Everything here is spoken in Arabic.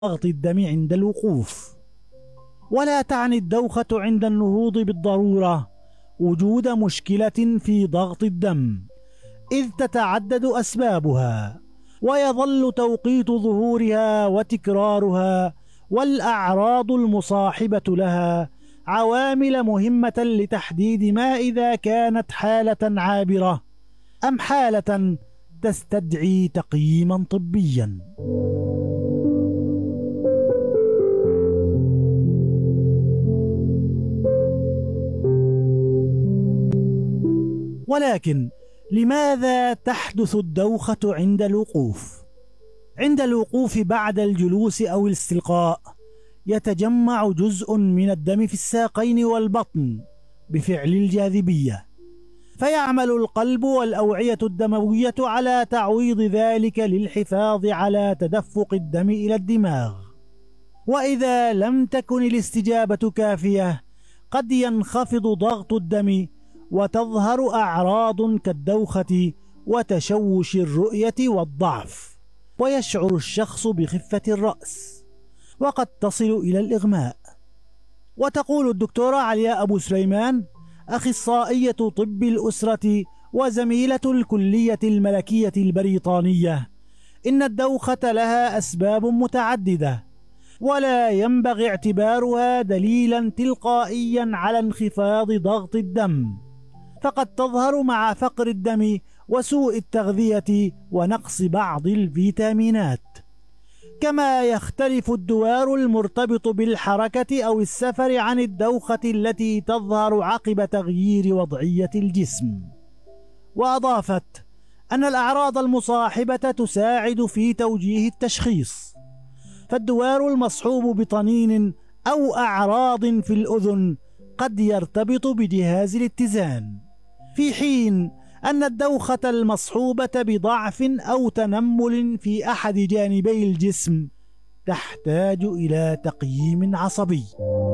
ضغط الدم عند الوقوف. ولا تعني الدوخة عند النهوض بالضرورة وجود مشكلة في ضغط الدم، إذ تتعدد أسبابها، ويظل توقيت ظهورها وتكرارها والأعراض المصاحبة لها عوامل مهمة لتحديد ما إذا كانت حالة عابرة أم حالة تستدعي تقييما طبيا. ولكن لماذا تحدث الدوخة عند الوقوف؟ عند الوقوف بعد الجلوس أو الاستلقاء يتجمع جزء من الدم في الساقين والبطن بفعل الجاذبية، فيعمل القلب والأوعية الدموية على تعويض ذلك للحفاظ على تدفق الدم إلى الدماغ. وإذا لم تكن الاستجابة كافية قد ينخفض ضغط الدم وتظهر أعراض كالدوخة وتشوش الرؤية والضعف، ويشعر الشخص بخفة الرأس وقد تصل إلى الإغماء. وتقول الدكتورة علياء أبو سليمان، أخصائية طب الأسرة وزميلة الكلية الملكية البريطانية، إن الدوخة لها أسباب متعددة، ولا ينبغي اعتبارها دليلا تلقائيا على انخفاض ضغط الدم، فقد تظهر مع فقر الدم وسوء التغذية ونقص بعض الفيتامينات. كما يختلف الدوار المرتبط بالحركة أو السفر عن الدوخة التي تظهر عقب تغيير وضعية الجسم. وأضافت أن الأعراض المصاحبة تساعد في توجيه التشخيص، فالدوار المصحوب بطنين أو أعراض في الأذن قد يرتبط بجهاز الاتزان، في حين أن الدوخة المصحوبة بضعف أو تنمل في أحد جانبي الجسم تحتاج إلى تقييم عصبي.